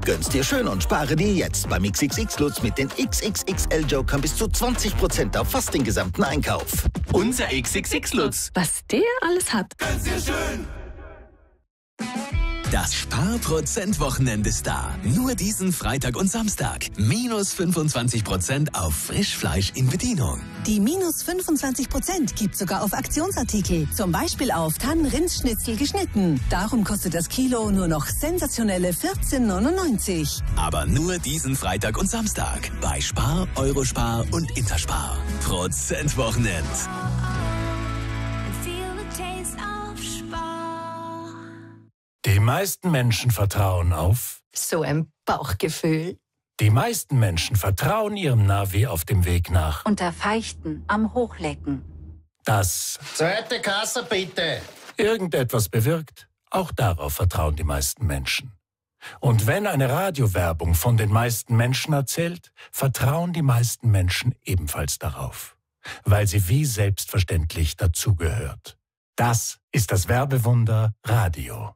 Gönn's dir schön und spare dir jetzt beim XXX-Lutz mit den XXXL-Jokern bis zu 20% auf fast den gesamten Einkauf. Unser XXX-Lutz. Was der alles hat. Gönn's dir schön. Das Sparprozent-Wochenende ist da. Nur diesen Freitag und Samstag. Minus 25% auf Frischfleisch in Bedienung. Die minus 25% gibt sogar auf Aktionsartikel. Zum Beispiel auf Tannenrindsschnitzel geschnitten. Darum kostet das Kilo nur noch sensationelle 14,99. Aber nur diesen Freitag und Samstag. Bei Spar, Eurospar und Interspar. Prozentwochenend. Die meisten Menschen vertrauen auf So ein Bauchgefühl. Die meisten Menschen vertrauen ihrem Navi auf dem Weg nach. Unter Feichten am Hochlecken. Das Zweite Kasse bitte. irgendetwas bewirkt, auch darauf vertrauen die meisten Menschen. Und wenn eine Radiowerbung von den meisten Menschen erzählt, vertrauen die meisten Menschen ebenfalls darauf, weil sie wie selbstverständlich dazugehört. Das ist das Werbewunder Radio.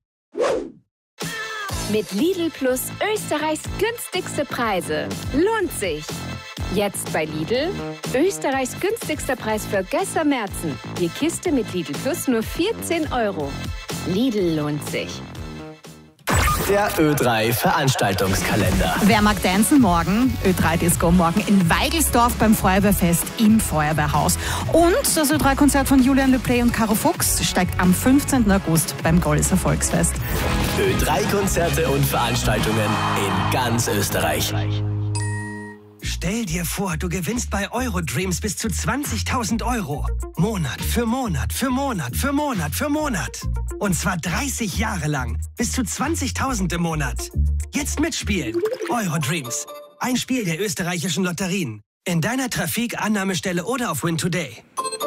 Mit Lidl Plus Österreichs günstigste Preise. Lohnt sich. Jetzt bei Lidl. Österreichs günstigster Preis für Gösser Märzen. Die Kiste mit Lidl Plus nur 14 €. Lidl lohnt sich. Der Ö3 Veranstaltungskalender. Wer mag tanzen morgen? Ö3 Disco morgen in Weigelsdorf beim Feuerwehrfest im Feuerwehrhaus. Und das Ö3-Konzert von Julian Le Play und Caro Fuchs steigt am 15. August beim Golliser Volksfest. Ö3-Konzerte und Veranstaltungen in ganz Österreich. Stell dir vor, du gewinnst bei Eurodreams bis zu 20.000 €. Monat für Monat für Monat für Monat für Monat. Und zwar 30 Jahre lang. Bis zu 20.000 im Monat. Jetzt mitspielen. Eurodreams. Ein Spiel der österreichischen Lotterien. In deiner Trafik, Annahmestelle oder auf Win Today.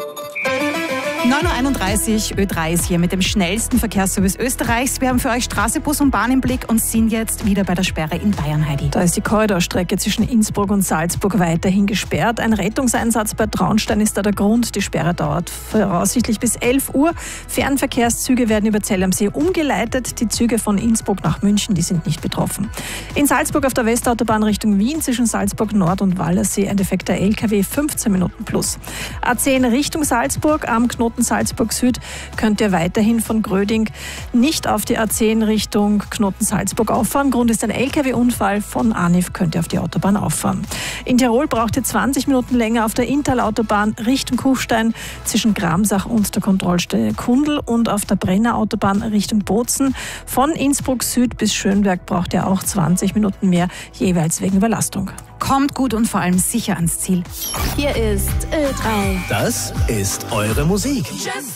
9:31 Uhr, Ö3 ist hier mit dem schnellsten Verkehrsservice Österreichs. Wir haben für euch Straße, Bus und Bahn im Blick und sind jetzt wieder bei der Sperre in Bayern, Heidi. Da ist die Korridorstrecke zwischen Innsbruck und Salzburg weiterhin gesperrt. Ein Rettungseinsatz bei Traunstein ist da der Grund. Die Sperre dauert voraussichtlich bis 11 Uhr. Fernverkehrszüge werden über Zell am See umgeleitet. Die Züge von Innsbruck nach München, die sind nicht betroffen. In Salzburg auf der Westautobahn Richtung Wien zwischen Salzburg Nord und Wallersee ein defekter LKW, 15 Minuten plus. A10 Richtung Salzburg am Knoten Salzburg Süd könnt ihr weiterhin von Gröding nicht auf die A10 Richtung Knoten Salzburg auffahren. Grund ist ein LKW-Unfall. Von Arniv könnt ihr auf die Autobahn auffahren. In Tirol braucht ihr 20 Minuten länger auf der Inntal-Autobahn Richtung Kufstein zwischen Gramsach und der Kontrollstelle Kundl und auf der Brenner Autobahn Richtung Bozen. Von Innsbruck Süd bis Schönberg braucht ihr auch 20 Minuten mehr, jeweils wegen Überlastung. Kommt gut und vor allem sicher ans Ziel. Hier ist Ö3. Das ist eure Musik.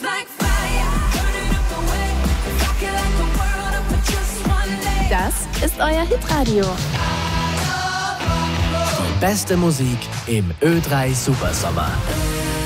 Das ist euer Hitradio. Die beste Musik im Ö3 Supersommer.